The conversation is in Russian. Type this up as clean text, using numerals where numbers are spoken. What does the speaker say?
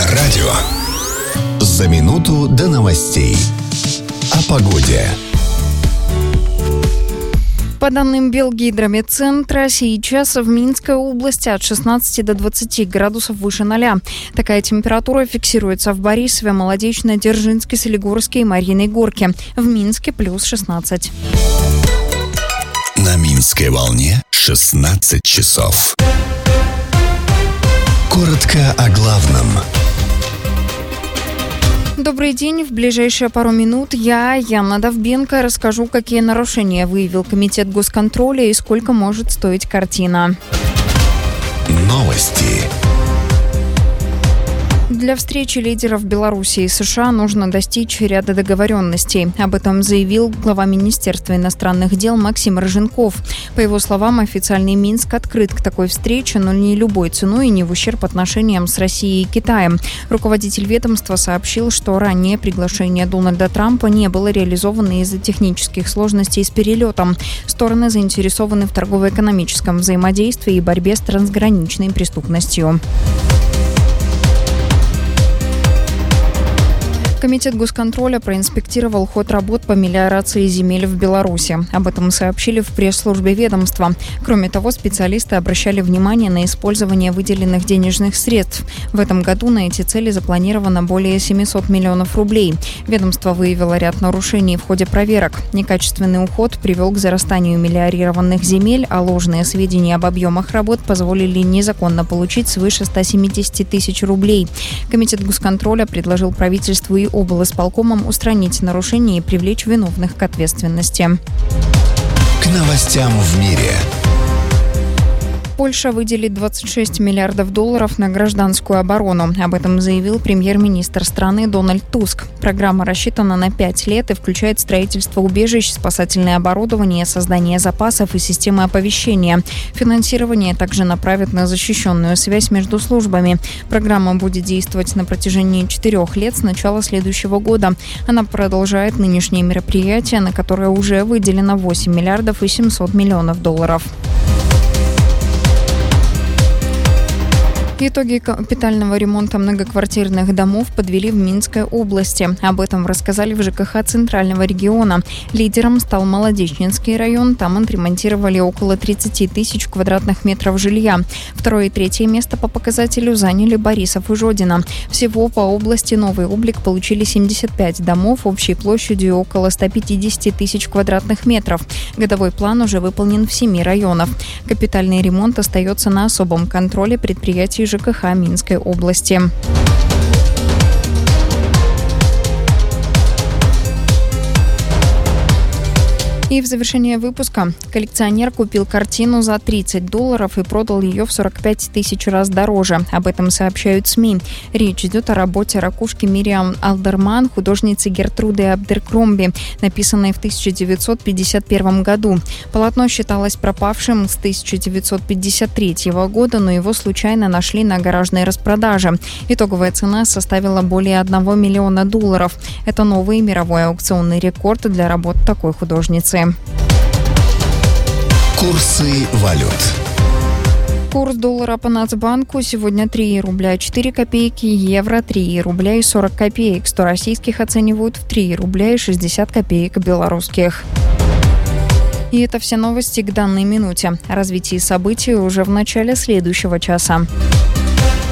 Авторадио. За минуту до новостей. О погоде. По данным Белгидромедцентра, сейчас в Минской области от 16 до 20 градусов выше 0. Такая температура фиксируется в Борисове, Молодечной, Дзержинске, Солигорске и Марьиной Горке. В Минске плюс 16. На Минской волне 16 часов. Коротко о главном. Добрый день. В ближайшие пару минут я, Яна Довбенко, расскажу, какие нарушения выявил Комитет госконтроля и сколько может стоить картина. Новости. Для встречи лидеров Беларуси и США нужно достичь ряда договоренностей. Об этом заявил глава Министерства иностранных дел Максим Рыженков. По его словам, официальный Минск открыт к такой встрече, но не любой ценой и не в ущерб отношениям с Россией и Китаем. Руководитель ведомства сообщил, что ранее приглашение Дональда Трампа не было реализовано из-за технических сложностей с перелетом. Стороны заинтересованы в торгово-экономическом взаимодействии и борьбе с трансграничной преступностью. Комитет госконтроля проинспектировал ход работ по мелиорации земель в Беларуси. Об этом сообщили в пресс-службе ведомства. Кроме того, специалисты обращали внимание на использование выделенных денежных средств. В этом году на эти цели запланировано более 700 миллионов рублей. Ведомство выявило ряд нарушений в ходе проверок. Некачественный уход привел к зарастанию мелиорированных земель, а ложные сведения об объемах работ позволили незаконно получить свыше 170 тысяч рублей. Комитет госконтроля предложил правительству и облисполкомом устранить нарушения и привлечь виновных к ответственности. К новостям в мире. Польша выделит 26 миллиардов долларов на гражданскую оборону. Об этом заявил премьер-министр страны Дональд Туск. Программа рассчитана на 5 лет и включает строительство убежищ, спасательное оборудование, создание запасов и системы оповещения. Финансирование также направят на защищенную связь между службами. Программа будет действовать на протяжении 4 лет с начала следующего года. Она продолжает нынешние мероприятия, на которые уже выделено 8 миллиардов и 700 миллионов долларов. Итоги капитального ремонта многоквартирных домов подвели в Минской области. Об этом рассказали в ЖКХ Центрального региона. Лидером стал Молодечнинский район. Там отремонтировали около 30 тысяч квадратных метров жилья. Второе и третье место по показателю заняли Борисов и Жодино. Всего по области новый облик получили 75 домов общей площадью около 150 тысяч квадратных метров. Годовой план уже выполнен в 7 районах. Капитальный ремонт остается на особом контроле предприятий ЖКХ Минской области. И в завершение выпуска коллекционер купил картину за $30 и продал ее в 45 тысяч раз дороже. Об этом сообщают СМИ. Речь идет о работе ракушки Мириам Алдерман, художницы Гертруды Абдеркромби, написанной в 1951 году. Полотно считалось пропавшим с 1953 года, но его случайно нашли на гаражной распродаже. Итоговая цена составила более $1 миллиона. Это новый мировой аукционный рекорд для работ такой художницы. Курсы валют. Курс доллара по Нацбанку сегодня 3 рубля 4 копейки, евро 3 рубля и 40 копеек. 100 российских оценивают в 3 рубля и 60 копеек белорусских. И это все новости к данной минуте. О развитии событий уже в начале следующего часа.